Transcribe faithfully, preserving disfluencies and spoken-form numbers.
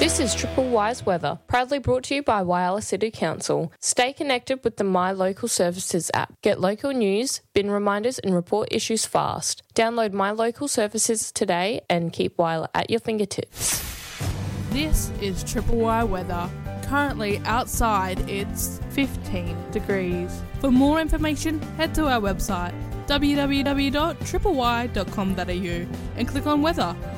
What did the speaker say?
This is Triple Y's weather, proudly brought to you by Whyalla City Council. Stay connected with the My Local Services app. Get local news, bin reminders and report issues fast. Download My Local Services today and keep Whyalla at your fingertips. This is Triple Y weather. Currently outside it's fifteen degrees. For more information, head to our website w w w dot triple y dot com dot a u and click on weather.